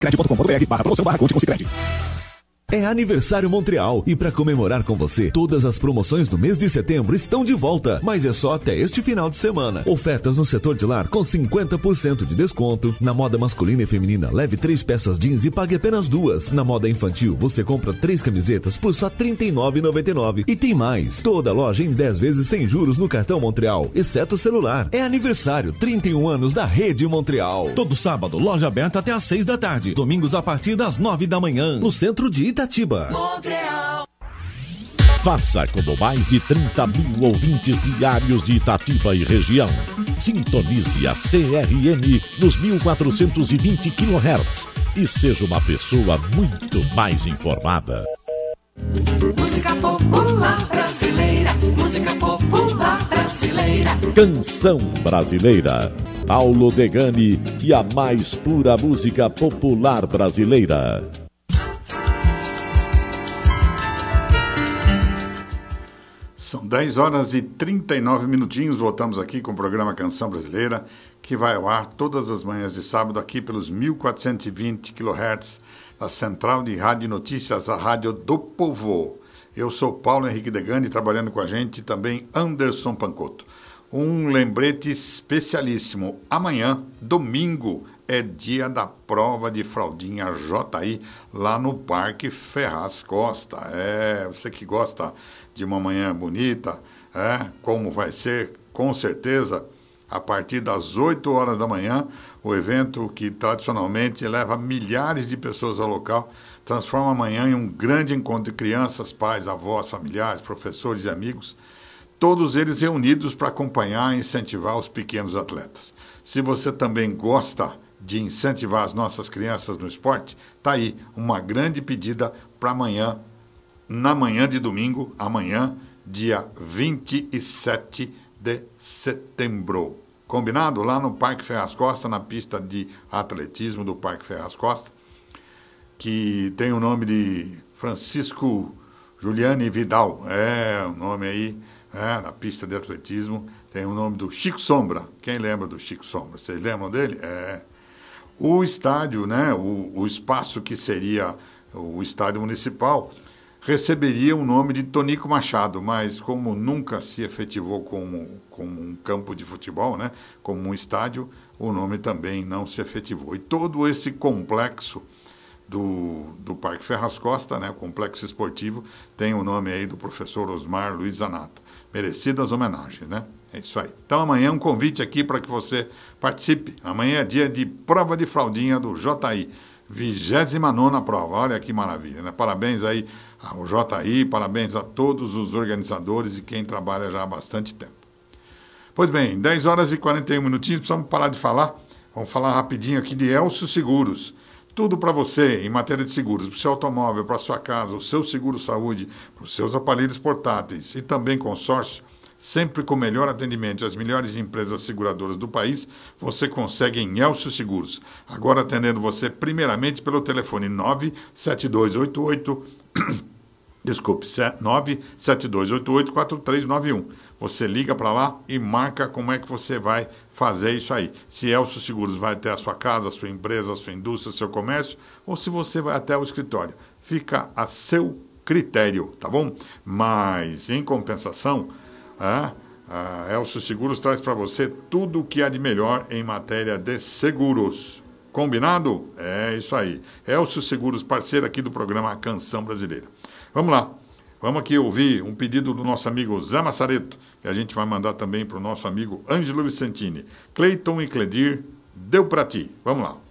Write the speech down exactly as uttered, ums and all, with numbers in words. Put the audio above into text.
Cicred ponto com ponto br barra promoção barra conte com Cicred. É aniversário Montreal e para comemorar com você, todas as promoções do mês de setembro estão de volta, mas é só até este final de semana. Ofertas no setor de lar com cinquenta por cento de desconto. Na moda masculina e feminina, leve três peças jeans e pague apenas duas. Na moda infantil, você compra três camisetas por só trinta e nove reais e noventa e nove centavos. E tem mais, toda loja em dez vezes sem juros no cartão Montreal, exceto o celular. É aniversário, trinta e um anos da Rede Montreal. Todo sábado, loja aberta até às seis da tarde. Domingos a partir das nove da manhã, no centro de Itatiba. Montreal. Faça como mais de trinta mil ouvintes diários de Itatiba e região. Sintonize a C R M nos mil quatrocentos e vinte quilohertz e seja uma pessoa muito mais informada. Música popular brasileira, música popular brasileira. Canção brasileira. Paulo Degani e a mais pura música popular brasileira. São dez horas e trinta e nove minutinhos, voltamos aqui com o programa Canção Brasileira, que vai ao ar todas as manhãs de sábado aqui pelos mil quatrocentos e vinte quilohertz, da Central de Rádio Notícias, a Rádio do Povo. Eu sou Paulo Henrique Degani, trabalhando com a gente também Anderson Pancotto. Um lembrete especialíssimo, amanhã, domingo, é dia da prova de fraldinha J I, lá no Parque Ferraz Costa. É, você que gosta de uma manhã bonita, é, como vai ser, com certeza, a partir das oito horas da manhã, o evento que tradicionalmente leva milhares de pessoas ao local, transforma amanhã em um grande encontro de crianças, pais, avós, familiares, professores e amigos, todos eles reunidos para acompanhar e incentivar os pequenos atletas. Se você também gosta de incentivar as nossas crianças no esporte, tá aí uma grande pedida para amanhã, na manhã de domingo, amanhã, dia vinte e sete de setembro. Combinado? Lá no Parque Ferraz Costa, na pista de atletismo do Parque Ferraz Costa, que tem o nome de Francisco Juliane Vidal. É, o nome aí, é, na pista de atletismo, tem o nome do Chico Sombra. Quem lembra do Chico Sombra? Vocês lembram dele? É. O estádio, né, o, o espaço que seria o estádio municipal, receberia o nome de Tonico Machado, mas como nunca se efetivou como, como um campo de futebol, né, como um estádio, o nome também não se efetivou. E todo esse complexo do, do Parque Ferraz Costa, né, o complexo esportivo, tem o nome aí do professor Osmar Luiz Zanata. Merecidas homenagens, né? É isso aí. Então amanhã um convite aqui para que você participe. Amanhã é dia de prova de fraldinha do J I. vigésima nona prova. Olha que maravilha, né? Parabéns aí ao J I, parabéns a todos os organizadores e quem trabalha já há bastante tempo. Pois bem, dez horas e quarenta e um minutinhos, precisamos parar de falar. Vamos falar rapidinho aqui de Elcio Seguros. Tudo para você em matéria de seguros, para o seu automóvel, para a sua casa, o seu seguro saúde, para os seus aparelhos portáteis e também consórcio, sempre com o melhor atendimento e as melhores empresas seguradoras do país, você consegue em Elcio Seguros. Agora atendendo você primeiramente pelo telefone nove sete dois oito oito, desculpe, nove sete dois oito oito quatro três nove um. Você liga para lá e marca como é que você vai fazer isso aí. Se Elcio Seguros vai até a sua casa, a sua empresa, a sua indústria, o seu comércio, ou se você vai até o escritório. Fica a seu critério, tá bom? Mas, em compensação, a, a Elcio Seguros traz para você tudo o que há de melhor em matéria de seguros. Combinado? É isso aí. Elcio Seguros, parceiro aqui do programa Canção Brasileira. Vamos lá. Vamos aqui ouvir um pedido do nosso amigo Zé Massareto, que a gente vai mandar também para o nosso amigo Ângelo Vicentini. Cleiton e Cledir, deu para ti. Vamos lá.